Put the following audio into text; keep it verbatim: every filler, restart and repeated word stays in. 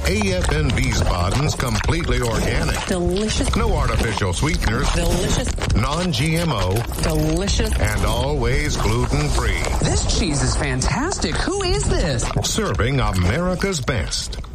A F N Wiesbaden's completely organic. Delicious. No artificial sweeteners. Delicious. Non-G M O. Delicious. And always gluten-free. This cheese is fantastic. Who is this? Serving America's best.